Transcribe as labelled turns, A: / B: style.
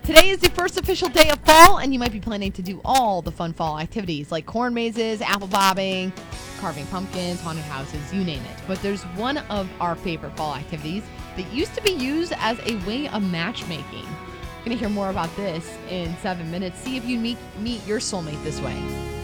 A: Today is the first official day of fall, and you might be planning to do all the fun fall activities like corn mazes, apple bobbing, carving pumpkins, haunted houses, you name it. But there's one of our favorite fall activities that used to be used as a way of matchmaking. You're going to hear more about this in 7 minutes. See if you meet your soulmate this way.